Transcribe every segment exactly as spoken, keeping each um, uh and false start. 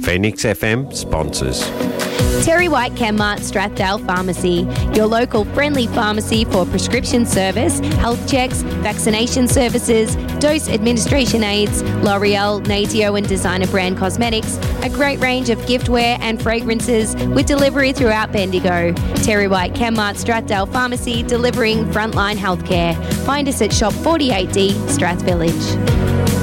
Phoenix F M sponsors. Terry White Chemmart Strathdale Pharmacy, your local friendly pharmacy for prescription service, health checks, vaccination services, dose administration aids, L'Oreal, Natio and designer brand cosmetics, a great range of giftware and fragrances with delivery throughout Bendigo. Terry White Chemmart Strathdale Pharmacy, delivering frontline healthcare. Find us at Shop forty-eight D, Strath Village.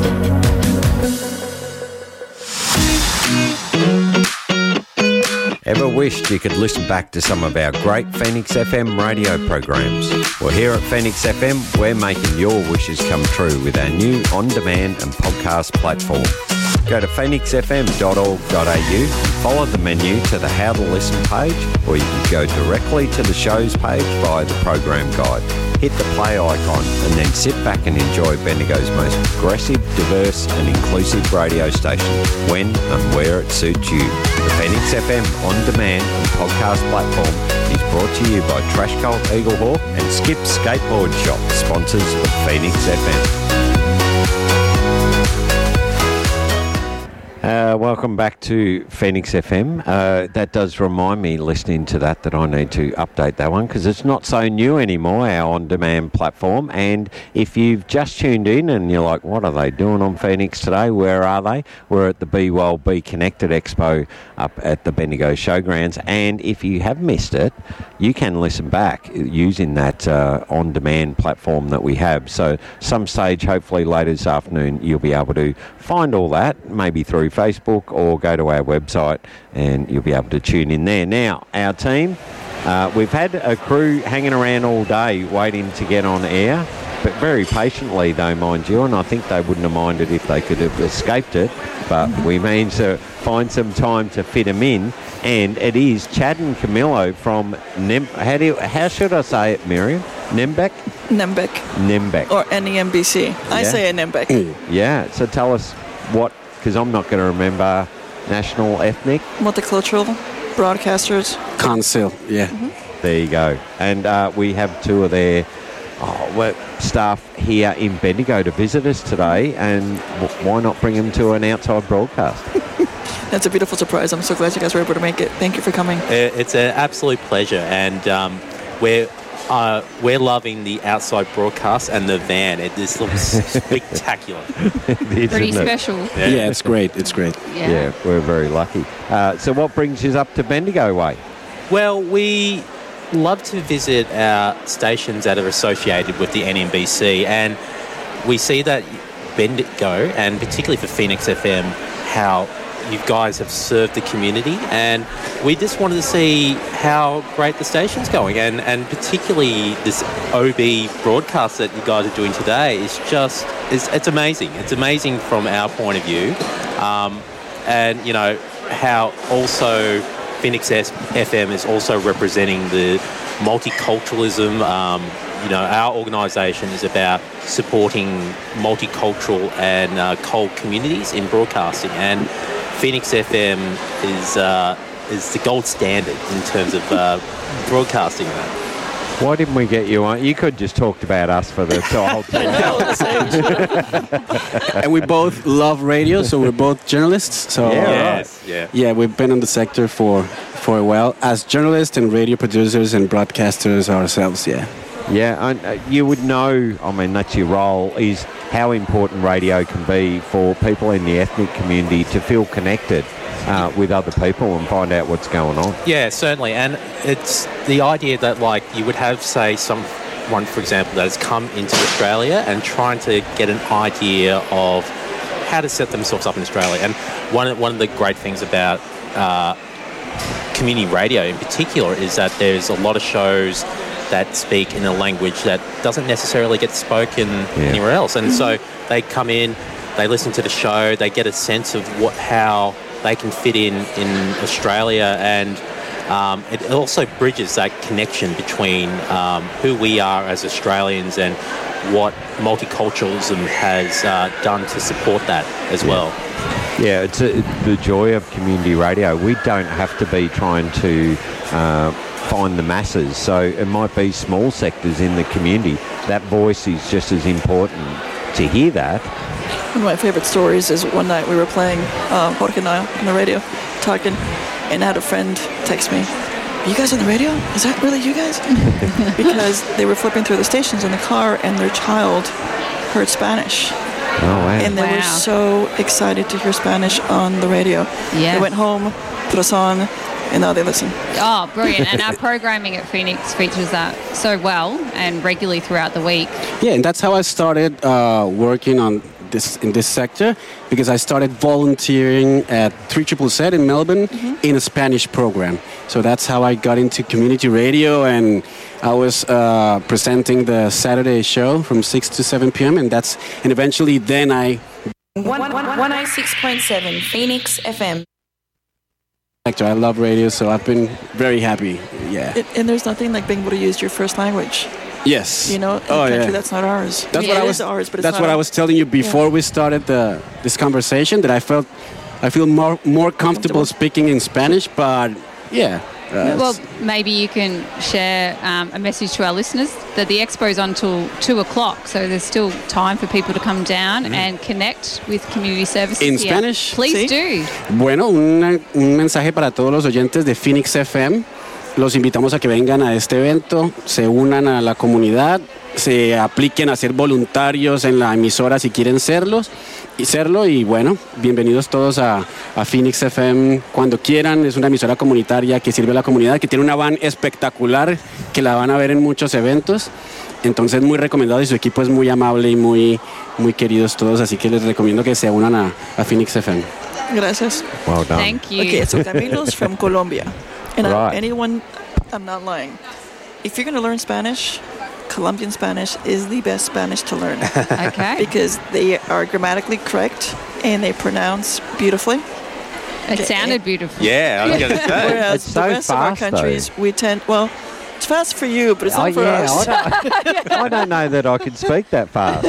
Ever wished you could listen back to some of our great Phoenix F M radio programs? Well, here at Phoenix F M, we're making your wishes come true with our new on-demand and podcast platform. Go to phoenix f m dot org dot a u and follow the menu to the How to Listen page, or you can go directly to the shows page via the program guide. Hit the play icon and then sit back and enjoy Bendigo's most progressive, diverse and inclusive radio station when and where it suits you. The Phoenix F M on-demand and podcast platform is brought to you by Trash Cult Eaglehawk and Skip Skateboard Shop, sponsors of Phoenix F M. Uh, welcome back to Phoenix F M. Uh, that does remind me, listening to that, that I need to update that one because it's not so new anymore, our on-demand platform. And if you've just tuned in and you're like, what are they doing on Phoenix today? Where are they? We're at the Be Well, Be Connected Expo up at the Bendigo Showgrounds. And if you have missed it, you can listen back using that uh, on-demand platform that we have. So some stage, hopefully later this afternoon, you'll be able to find all that, maybe through Facebook or go to our website and you'll be able to tune in there. Now, our team, uh, we've had a crew hanging around all day waiting to get on air, but very patiently though, mind you, and I think they wouldn't have minded if they could have escaped it, but we managed to find some time to fit them in, and it is Chad and Camillo from Nem- how do you, how should I say it, Miriam? Nembek? Nembek. Nembek. Or N E M B C. I Yeah. say Nembek. Yeah, so tell us what, because I'm not going to remember, national, ethnic? Multicultural broadcasters. Council, yeah. Mm-hmm. There you go. And uh, we have two of their oh, well, staff here in Bendigo to visit us today, and w- why not bring them to an outside broadcast? That's a beautiful surprise. I'm so glad you guys were able to make it. Thank you for coming. It's an absolute pleasure, and um, we're uh, we're loving the outside broadcast and the van. It this looks spectacular. It is, Pretty isn't it? special. Yeah, yeah, it's great. It's great. Yeah. Yeah, we're very lucky. Uh, so what brings you up to Bendigo way? Well, we love to visit our stations that are associated with the N M B C, and we see that Bendigo, and particularly for Phoenix F M, how you guys have served the community, and we just wanted to see how great the station's going, and, and particularly this O B broadcast that you guys are doing today is just, it's, it's amazing. It's amazing from our point of view, um, and, you know, how also Phoenix F M is also representing the multiculturalism. Um, you know, our organisation is about supporting multicultural and uh, cold communities in broadcasting, and Phoenix F M is uh, is the gold standard in terms of uh, broadcasting that. Why didn't we get you on? You could just talked about us for the whole time. And we both love radio, so we're both journalists. So Yeah, uh, Yes, yeah. yeah, we've been in the sector for for a while as journalists and radio producers and broadcasters ourselves. Yeah. Yeah, and uh, you would know, I mean, that's your role, is how important radio can be for people in the ethnic community to feel connected uh, with other people and find out what's going on. Yeah, certainly. And it's the idea that, like, you would have, say, someone, for example, that has come into Australia and trying to get an idea of how to set themselves up in Australia. And one of, one of the great things about uh, community radio in particular is that there's a lot of shows that speak in a language that doesn't necessarily get spoken Yeah. anywhere else. And so they come in, they listen to the show, they get a sense of what how they can fit in in Australia, and um, it also bridges that connection between um, who we are as Australians and what multiculturalism has uh, done to support that as Yeah. well. Yeah, it's a, the joy of community radio. We don't have to be trying to uh, find the masses. So it might be small sectors in the community. That voice is just as important to hear that One of my favorite stories is one night we were playing uh, Jorge Nile on the radio, talking, and I had a friend text me, "Are you guys on the radio? Is that really you guys?" Because they were flipping through the stations in the car, and their child heard Spanish. Oh, wow. And they Wow. were so excited to hear Spanish on the radio. Yeah. They went home, put us on, and now they listen. Oh, brilliant. And our programming at Phoenix features that so well and regularly throughout the week. Yeah, and that's how I started uh, working on this in this sector, because I started volunteering at three triple Z in Melbourne in a Spanish program. So that's how I got into community radio, and I was uh, presenting the Saturday show from six to seven p.m. and that's and eventually then I one oh six point seven Phoenix F M. I love radio, so I've been very happy. Yeah. It, and there's nothing like being able to use your first language. Yes. You know, in Oh, a country yeah. that's not ours. That's Yeah, what I it was. is ours, but it's that's not what I ours. was telling you before we started the this conversation. That I felt, I feel more more comfortable, Comfortable. speaking in Spanish. But yeah. uh, Well, maybe you can share um, a message to our listeners that the expo's on till two o'clock, so there's still time for people to come down and connect with community services. In here. Spanish? Please Sí. do. Bueno, una- un mensaje para todos los oyentes de Phoenix F M. Los invitamos a que vengan a este evento, se unan a la comunidad, se apliquen a ser voluntarios en la emisora si quieren serlos y serlo. Y bueno, bienvenidos todos a, a Phoenix F M cuando quieran. Es una emisora comunitaria que sirve a la comunidad, que tiene una van espectacular, que la van a ver en muchos eventos. Entonces, muy recomendado, y su equipo es muy amable y muy, muy queridos todos. Así que les recomiendo que se unan a, a Phoenix F M. Gracias. Well done. Thank you. Okay, so Camilo's from Colombia. And I, Right. anyone, I'm not lying. If you're going to learn Spanish, Colombian Spanish is the best Spanish to learn Okay. because they are grammatically correct and they pronounce beautifully. It sounded beautiful. Yeah, I was going to say. Whereas It's the so rest of our fast, though. countries, we tend, well, it's fast for you, but it's not Oh, for yeah, us. I don't, I don't know that I could speak that fast.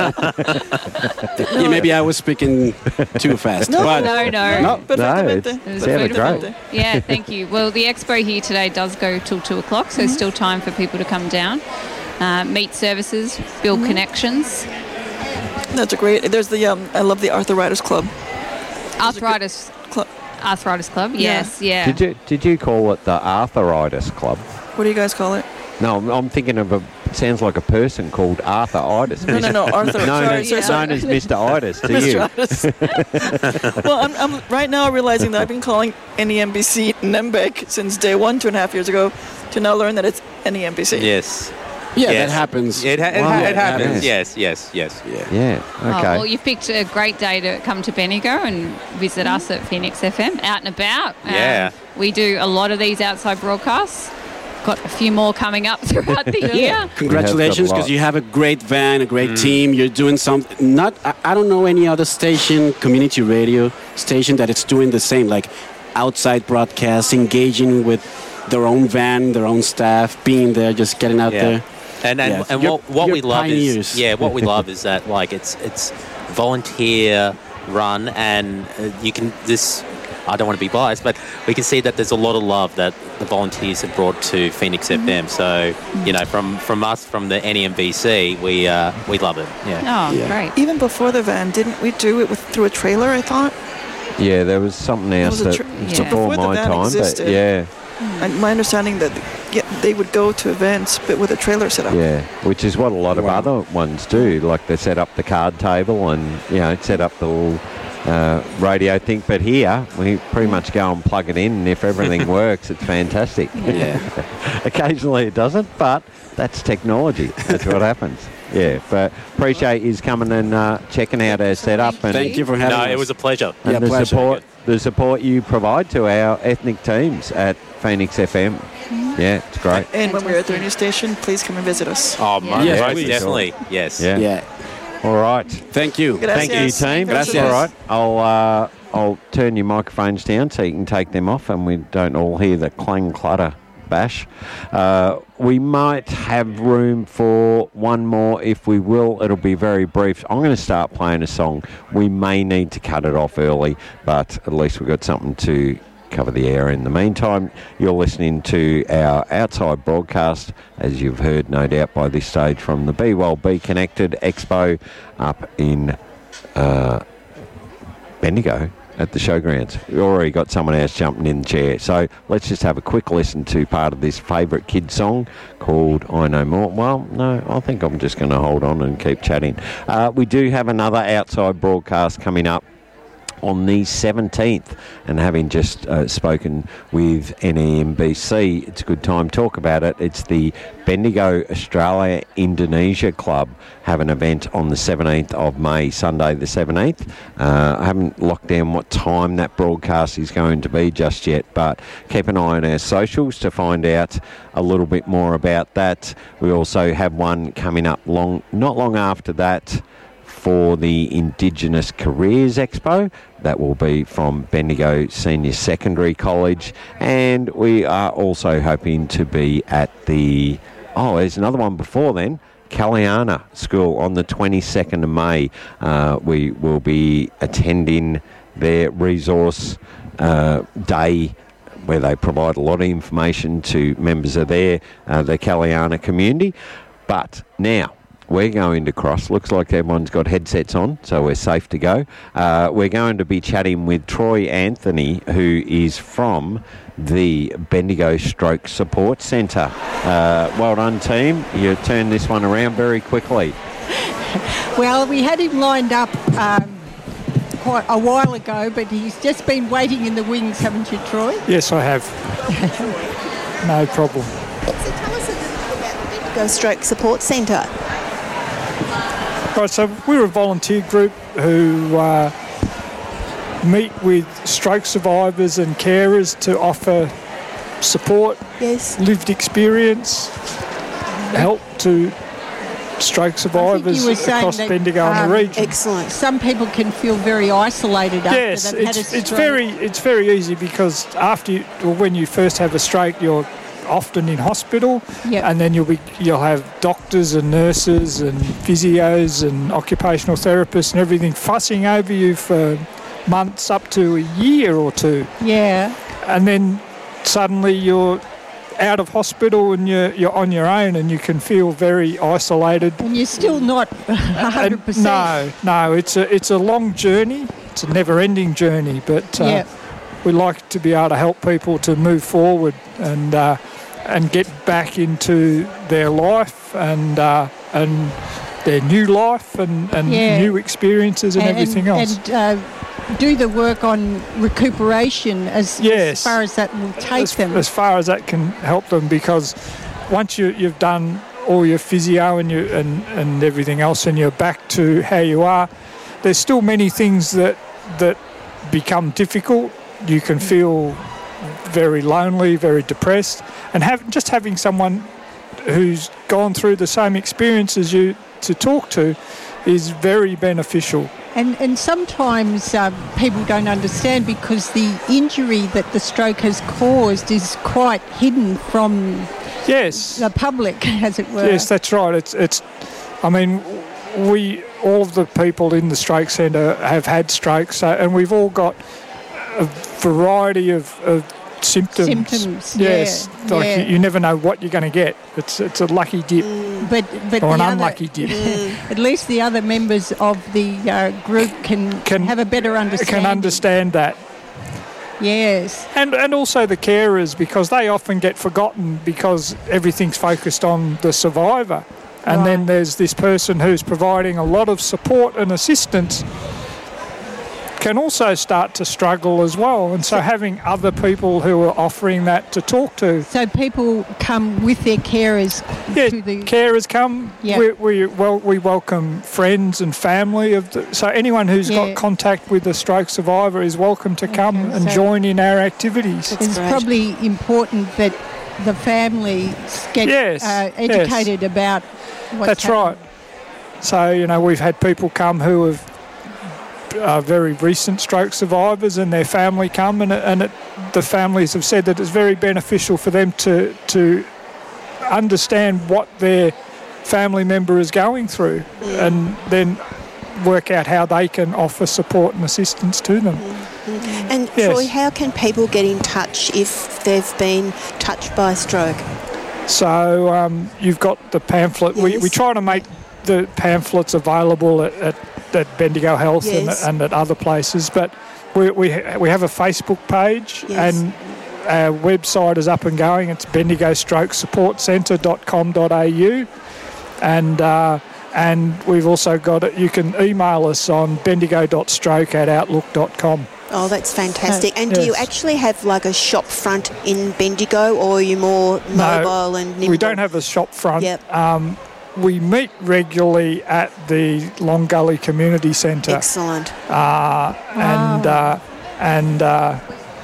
Yeah, maybe I was speaking too fast. No, but No, no. No. Perfectamente. it's- It was sounded beautiful. great. Yeah, thank you. Well, the expo here today does go till two o'clock, so still time for people to come down, uh, meet services, build connections. That's a great, there's the, um, I love the Arthritis Club. Arthritis Club. Arthritis Club, yes, yeah. Did you did you call it the Arthritis Club? What do you guys call it? No, I'm, I'm thinking of a. Sounds like a person called Arthur Itis. No, no, no, Arthur. known, sorry, as, sorry, sorry. known as Mister Itis to Mister you. Otis. Well, I'm, I'm right now realizing that I've been calling N E M B C N E M B E C since day one, two and a half years ago, to now learn that it's N E M B C. Yes. yeah, Yes. that happens. It, ha- it, Wow. ha- Yeah, it happens. that Yes, yes, yes. Yeah. Yeah. Oh, Okay. well, you've picked a great day to come to Bendigo and visit us at Phoenix F M, out and about. Um, Yeah. We do a lot of these outside broadcasts. Got a few more coming up throughout the year. Congratulations, lot. because you have a great van, a great team. You're doing something. Not, I, I don't know any other station, community radio station, that it's doing the same, like outside broadcasts, engaging with their own van, their own staff, being there, just getting out Yeah. there. And and, Yeah. and You're- what what you're we love pioneers. is yeah what we love is that like it's it's volunteer run, and uh, you can this I don't want to be biased, but we can see that there's a lot of love that the volunteers have brought to Phoenix F M. So you know from from us from the N E M B C we uh, we love it. Yeah. Oh, Yeah. great. Even before the van, didn't we do it with through a trailer, I thought? Yeah, there was something else was a that tr- was Yeah. before Before the my van time, existed. but yeah, And my understanding that yeah, they would go to events, but with a trailer set up. yeah, which is what a lot of Wow. other ones do. Like they set up the card table and you know set up the little uh, radio thing. But here we pretty much go and plug it in, and if everything works, it's fantastic. Yeah. Occasionally it doesn't, but that's technology. That's what happens. Yeah, but appreciate you coming and uh, checking out our setup and, Thank you for having No, us. it was a pleasure. and Yeah, the pleasure. support the support you provide to our ethnic teams at Phoenix F M. Yeah, it's great. And when we're at the new station, please come and visit us. Oh, Yeah. most Yes, most please. definitely. Yes. Yeah. Yeah. All right. Thank you. Gracias. Thank you, team. Gracias. All right. I'll uh, I'll turn your microphones down so you can take them off, and we don't all hear the clang clutter bash. Uh, we might have room for one more if we will. It'll be very brief. I'm going to start playing a song. We may need to cut it off early, but at least we've got something to cover the air. In the meantime, you're listening to our outside broadcast, as you've heard no doubt by this stage, from the Be Well Be Connected Expo up in uh, Bendigo at the showgrounds. We've already got someone else jumping in the chair. So let's just have a quick listen to part of this favourite kid song called I Know More. Well, no, I think I'm just going to hold on and keep chatting. Uh, we do have another outside broadcast coming up on the seventeenth, and having just uh, spoken with N E M B C, it's a good time to talk about it. It's the Bendigo Australia Indonesia Club have an event on the seventeenth of May, Sunday the seventeenth. Uh, I haven't locked down what time that broadcast is going to be just yet, but keep an eye on our socials to find out a little bit more about that. We also have one coming up long, not long after that, for the Indigenous Careers Expo. That will be from Bendigo Senior Secondary College. And we are also hoping to be at the, oh, there's another one before then, Kalyana School on the twenty-second of May. Uh, we will be attending their resource uh, day, where they provide a lot of information to members of their uh, the Kalyana community. But now, we're going to cross. Looks like everyone's got headsets on, so we're safe to go. Uh, we're going to be chatting with Troy Anthony, who is from the Bendigo Stroke Support Centre. Uh, well done, team. You turned this one around very quickly. Well, we had him lined up um, quite a while ago, but he's just been waiting in the wings, haven't you, Troy? Yes, I have. No problem. So tell us a little bit about the Bendigo Stroke Support Centre. Right, so we're a volunteer group who uh, meet with stroke survivors and carers to offer support, yes, lived experience, help to stroke survivors across that, Bendigo um, and the region. Excellent. Some people can feel very isolated after yes, they've it's, had a stroke. it's very it's very easy because after you, well, when you first have a stroke, you're often in hospital, yep. and then you'll be you'll have doctors and nurses and physios and occupational therapists and everything fussing over you for months up to a year or two. Yeah. And then suddenly you're out of hospital and you're you're on your own and you can feel very isolated. And you're still not one hundred percent. No, no, it's a it's a long journey. It's a never-ending journey, but uh, yep. we like to be able to help people to move forward and uh, and get back into their life and uh, and their new life and, and yeah. new experiences and, and everything else. And uh, do the work on recuperation as, yes. as far as that will take as, them. As far as that can help them, because once you, you've done all your physio and, you, and, and everything else and you're back to how you are, there's still many things that that become difficult. You can feel very lonely, very depressed, and have, just having someone who's gone through the same experience as you to talk to is very beneficial. And and sometimes uh, people don't understand because the injury that the stroke has caused is quite hidden from yes. the public, as it were. Yes, that's right. It's it's. I mean, we all of the people in the stroke centre have had strokes, so, and we've all got a variety of, of symptoms. Symptoms, yes. Yeah, like yeah. You, you never know what you're going to get. It's it's a lucky dip, mm. but but or an other, unlucky dip. Mm. At least the other members of the uh, group can, can have a better understanding. Can understand that. Yes. And and also the carers, because they often get forgotten because everything's focused on the survivor. And right. then there's this person who's providing a lot of support and assistance can also start to struggle as well. And so having other people who are offering that to talk to. So people come with their carers yeah, to the... carers come. Yep. We, we, well, we welcome friends and family. of the, So anyone who's yeah. got contact with a stroke survivor is welcome to come okay, and so join in our activities. It's great. probably important that the families get yes, uh, educated yes. about what's That's happening. right. So, you know, we've had people come who have uh, very recent stroke survivors and their family come, and, and it, the families have said that it's very beneficial for them to to understand what their family member is going through mm. and then work out how they can offer support and assistance to them. Mm-hmm. And yes. Troy, how can people get in touch if they've been touched by stroke? So um, you've got the pamphlet. Yes. We, we try to make the pamphlets available at, at at Bendigo Health Yes. and, and at other places. But we we, ha- we have a Facebook page, Yes. and our website is up and going. It's bendigo stroke support centre dot com dot a u, and uh, and we've also got it. You can email us on bendigo dot stroke at outlook dot com. Oh, that's fantastic. And do you Yes. actually have like a shop front in Bendigo, or are you more mobile No, and nimble? we don't have a shop front. Yep. Um, we meet regularly at the Long Gully Community Centre. Excellent. Uh, and uh, and uh,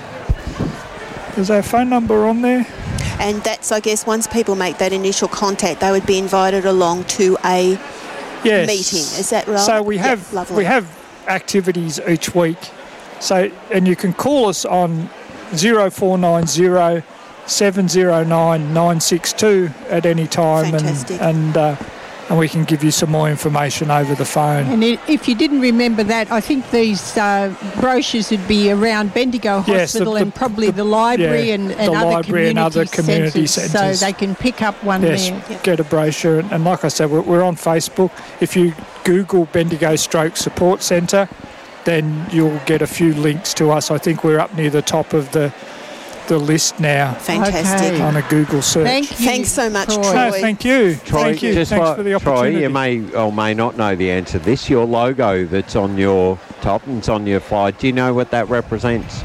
is our phone number on there? And that's, I guess, once people make that initial contact, they would be invited along to a Yes. meeting. Is that right? So we Yep, have lovely. we have activities each week. So and you can call us on zero four nine zero seven zero nine nine six two at any time, Fantastic. and and uh, and we can give you some more information over the phone. And i- if you didn't remember that, I think these uh, brochures would be around Bendigo Yes, the- Hospital the- and probably the- the, library yeah, and, the and, other, library community and other community centres, centres. so they can pick up one Yes, there. get a brochure. And, and like I said, we're, we're on Facebook. If you Google Bendigo Stroke Support Centre, then you'll get a few links to us. I think we're up near the top of the the list now Fantastic. Okay. on a Google search. Thank you. Thanks so much, Troy. Troy. No, thank you. Troy, thank you. just Thanks what- for the Troy, opportunity. you may or may not know the answer to this. Your logo that's on your top and it's on your fly, do you know what that represents?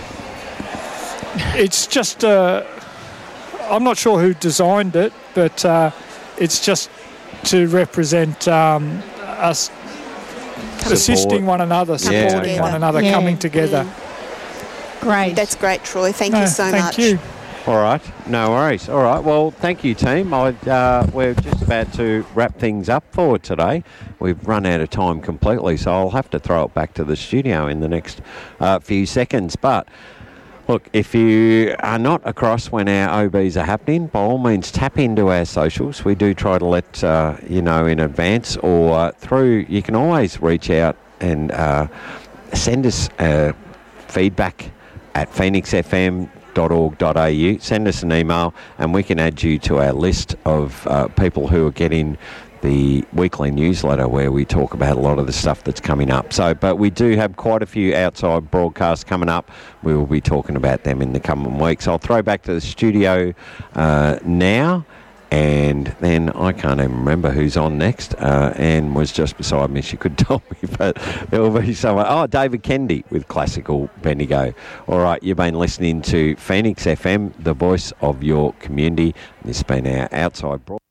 It's just, uh, I'm not sure who designed it, but uh, it's just to represent um, us assisting one another, Coming supporting together. one another, Yeah. coming together. Great. That's great, Troy. Thank No, you so thank much. you. All right, no worries. All right, well, thank you, team. I, uh, we're just about to wrap things up for today. We've run out of time completely, so I'll have to throw it back to the studio in the next uh, few seconds. But look, if you are not across when our O Bs are happening, by all means tap into our socials. We do try to let uh, you know in advance, or uh, through. You can always reach out and uh, send us uh, feedback at phoenix f m dot org dot a u. Send us an email and we can add you to our list of uh, people who are getting the weekly newsletter where we talk about a lot of the stuff that's coming up. So, but we do have quite a few outside broadcasts coming up. We will be talking about them in the coming weeks. I'll throw back to the studio uh, now. And then I can't even remember who's on next. Uh, Anne was just beside me. She could tell me, but there will be someone. Oh, David Kennedy with Classical Bendigo. All right, you've been listening to Phoenix F M, the voice of your community. This has been our outside broadcast.